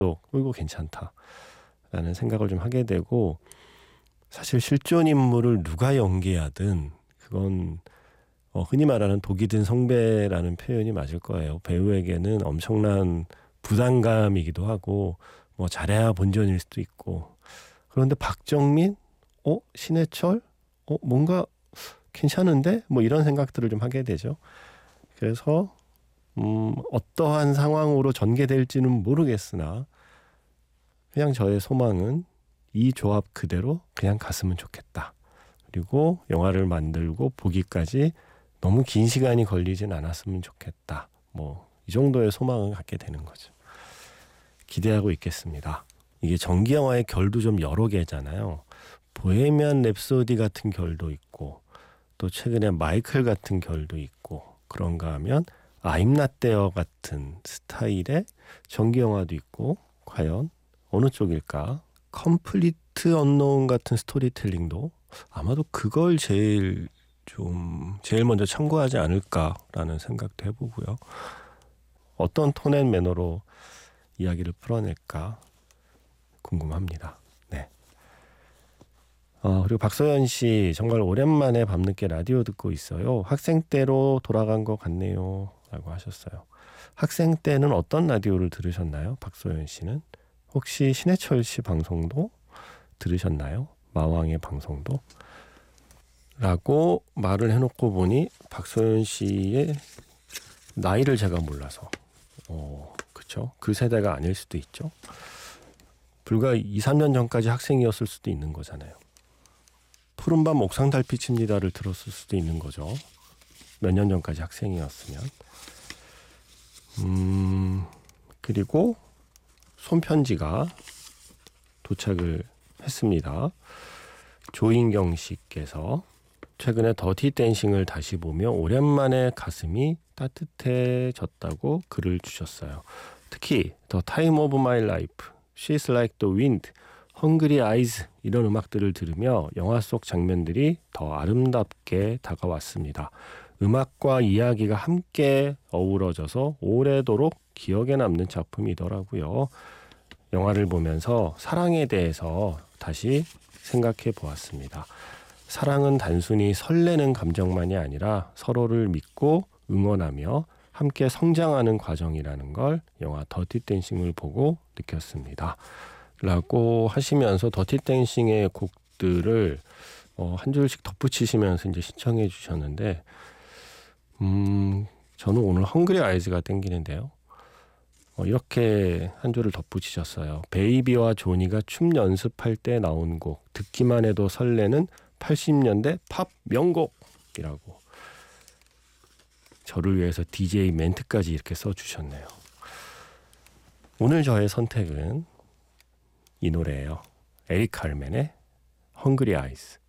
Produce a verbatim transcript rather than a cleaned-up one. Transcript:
이거 괜찮다라는 생각을 좀 하게 되고, 사실 실존 인물을 누가 연기하든 그건 어, 흔히 말하는 독이 든 성배라는 표현이 맞을 거예요. 배우에게는 엄청난 부담감이기도 하고 뭐 잘해야 본전일 수도 있고. 그런데 박정민? 어? 신해철? 어? 뭔가 괜찮은데? 뭐 이런 생각들을 좀 하게 되죠. 그래서 음, 어떠한 상황으로 전개될지는 모르겠으나 그냥 저의 소망은 이 조합 그대로 그냥 갔으면 좋겠다. 그리고 영화를 만들고 보기까지 너무 긴 시간이 걸리진 않았으면 좋겠다. 뭐 이 정도의 소망을 갖게 되는 거죠. 기대하고 있겠습니다. 이게 전기 영화의 결도 좀 여러 개잖아요. 보헤미안 랩소디 같은 결도 있고, 또 최근에 마이클 같은 결도 있고, 그런가 하면 I'm Not There 같은 스타일의 전기 영화도 있고, 과연 어느 쪽일까? 컴플리트 언노운 같은 스토리텔링도 아마도 그걸 제일 좀 제일 먼저 참고하지 않을까라는 생각도 해보고요. 어떤 톤앤 매너로 이야기를 풀어낼까 궁금합니다. 네. 어, 그리고 박소연 씨, 정말 오랜만에 밤늦게 라디오 듣고 있어요. 학생 때로 돌아간 것 같네요. 라고 하셨어요. 학생 때는 어떤 라디오를 들으셨나요? 박소연 씨는? 혹시 신해철 씨 방송도 들으셨나요? 마왕의 방송도? 라고 말을 해놓고 보니 박소연 씨의 나이를 제가 몰라서 어, 그쵸? 그 세대가 아닐 수도 있죠. 불과 이, 삼 년 전까지 학생이었을 수도 있는 거잖아요. 푸른밤 옥상 달빛입니다를 들었을 수도 있는 거죠. 몇 년 전까지 학생이었으면. 음, 그리고 손편지가 도착을 했습니다. 조인경 씨께서 최근에 더티 댄싱을 다시 보며 오랜만에 가슴이 따뜻해졌다고 글을 주셨어요. 특히 The Time of My Life, She's Like the Wind, Hungry Eyes 이런 음악들을 들으며 영화 속 장면들이 더 아름답게 다가왔습니다. 음악과 이야기가 함께 어우러져서 오래도록 기억에 남는 작품이더라고요. 영화를 보면서 사랑에 대해서 다시 생각해 보았습니다. 사랑은 단순히 설레는 감정만이 아니라 서로를 믿고 응원하며 함께 성장하는 과정이라는 걸 영화 더티 댄싱을 보고 느꼈습니다. 라고 하시면서 더티 댄싱의 곡들을 어, 한 줄씩 덧붙이시면서 이제 신청해 주셨는데, 음, 저는 오늘 헝그리 아이즈가 땡기는데요. 어, 이렇게 한 줄을 덧붙이셨어요. 베이비와 조니가 춤 연습할 때 나온 곡, 듣기만 해도 설레는 팔십 년대 팝 명곡이라고 저를 위해서 디제이 멘트까지 이렇게 써주셨네요. 오늘 저의 선택은 이 노래예요. 에릭 칼맨의 Hungry Eyes.